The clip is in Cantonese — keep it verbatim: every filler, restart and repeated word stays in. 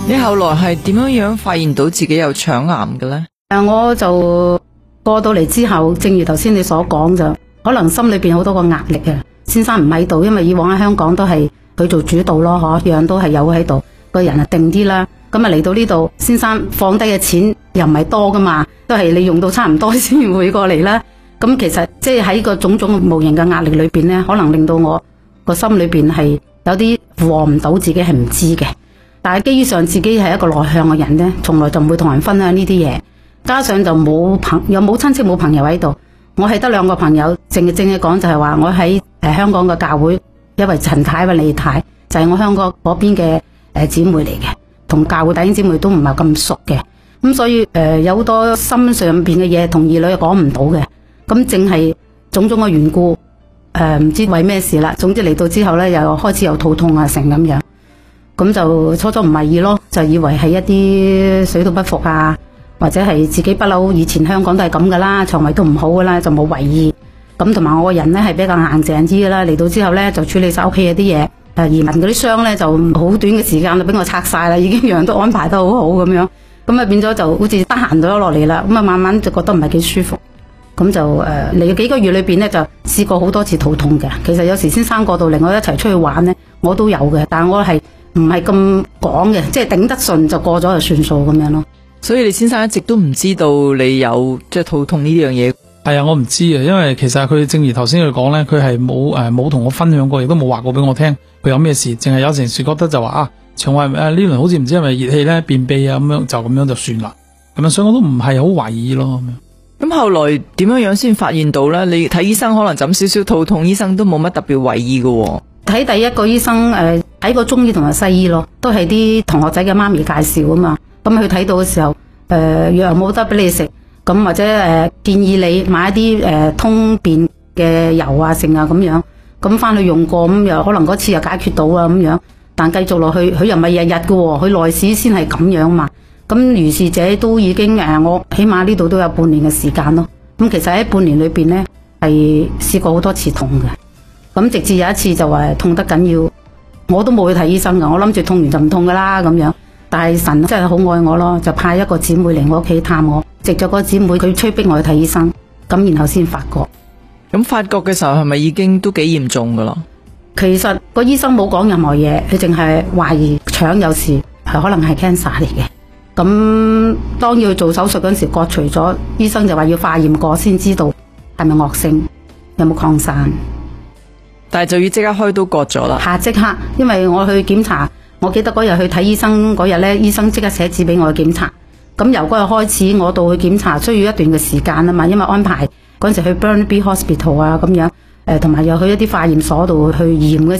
你後來係點樣樣發現到自己有腸癌嘅呢？ 誒，我就過到嚟之後，正如頭先你所講，就可能心裏邊好多個壓力啊。先生唔喺度，因為以往喺香港都係佢做主導咯，嗬，樣樣都係有喺度，個人啊定啲啦。咁啊嚟到呢度，先生放低嘅錢又唔係多噶嘛，都係你用到差唔多先會過嚟啦。咁其實即係喺個種種無形嘅壓力裏邊呢，可能令到我個心裏邊係有啲負荷唔到，自己係唔知嘅。但係基於上自己係一個內向嘅人呢，從來就唔會同人分享呢啲嘢。加上就冇朋又冇親戚冇朋友喺度，我係得兩個朋友，正嘅正嘅講就係話我喺誒香港嘅教會，因為陳太、因為李太就係、是、我香港嗰邊嘅誒姊妹嚟嘅，同教會弟兄姊妹都唔係咁熟嘅，咁所以誒、呃、有好多心上邊嘅嘢同兒女又講唔到嘅，咁正係種種嘅緣故，誒、呃、唔知為咩事啦。總之嚟到之後咧，又開始有肚痛啊成咁樣，咁就初初唔係意咯，就以為係一啲水土不服啊。或者係自己不嬲，以前香港都係咁噶啦，腸胃都唔好噶啦，就冇為意。咁同埋我個人呢係比較硬淨啲噶啦，嚟到之後呢，就處理晒屋企嘅啲嘢。誒，移民嗰啲箱呢，就好短嘅時間就俾我拆晒啦，已經樣樣都安排得好好咁樣。咁啊變咗就好似得閒咗落嚟啦。咁啊慢慢就覺得唔係幾舒服。咁就誒嚟咗幾個月裏邊呢，就試過好多次肚痛嘅。其實有時先生過到嚟，我一齊出去玩呢，我都有嘅。但係我係唔係咁講嘅，即係頂得順就過咗就算數咁樣咯。 所以你先生一直都唔知道你有即係肚痛呢樣嘢。 係啊，我唔知啊，因為其實佢正如頭先佢講咧，佢係冇誒冇同我分享過，亦都冇話過俾我聽佢有咩事，淨係有陣時覺得就話啊腸胃誒呢輪好似唔知係咪熱氣咧便秘啊咁樣，就咁樣就算啦。咁啊，所以我都唔係好懷疑咯咁樣。 咁後來點樣樣先發現到咧？你睇醫生可能就咁少少肚痛，醫生都冇乜特別為意嘅。 睇第一個醫生誒睇過中醫同埋西醫咯，都係啲同學仔嘅媽咪介紹啊嘛。咁佢睇到嘅時候，誒、呃、藥冇得俾你食，咁或者誒、呃、建議你買一啲誒、呃、通便嘅油啊、剩啊咁樣，咁翻去用過，咁又可能嗰次又解決到啊咁樣，但繼續落去，佢又唔係日日嘅喎，佢內史先係咁樣嘛。咁如是者都已經誒、呃，我起碼呢度都有半年嘅時間咯。咁其實喺半年裏邊呢，係試過好多次痛嘅，咁直至有一次就話痛得緊要，我都冇去睇醫生㗎，我諗住痛完就唔痛㗎啦咁樣。但係神真係好愛我咯，就派一個姊妹嚟我屋企探我，藉咗個姊妹佢催逼我去睇醫生，咁然後先發覺。 咁發覺嘅時候係咪已經都幾嚴重噶啦？ 其實個醫生冇講任何嘢，佢淨係懷疑腸有事，係可能係 cancer 嚟嘅。咁當要做手術嗰陣時割除咗，醫生就話要化驗過先知道係咪惡性，有冇擴散。 但係就要即刻開刀割咗啦。 下即刻，因為我去檢查。我記得嗰日去睇醫生嗰日呢，醫生即刻寫紙俾我去檢查。咁由嗰日開始，我到去檢查需要一段嘅時間啊嘛，因為安排嗰陣時去 Burnaby Hospital 啊咁樣，誒同埋又去一啲化驗所度去驗嘅。